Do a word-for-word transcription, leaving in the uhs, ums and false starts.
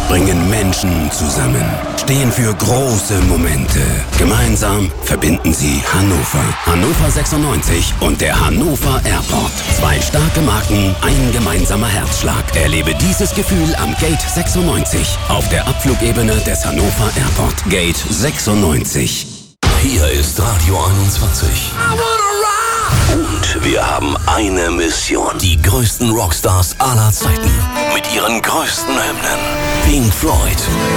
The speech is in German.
bringen Menschen zusammen, stehen für große Momente. Gemeinsam verbinden sie Hannover. Hannover sechsundneunzig und der Hannover Airport. Zwei starke Marken, ein gemeinsamer Herzschlag. Erlebe dieses Gefühl am Gate sechsundneunzig auf der Abflugebene des Hannover Airport. Gate sechsundneunzig. Hier ist Radio einundzwanzig. Und wir haben eine Mission. Die größten Rockstars aller Zeiten. Mit ihren größten Hymnen. Pink Floyd,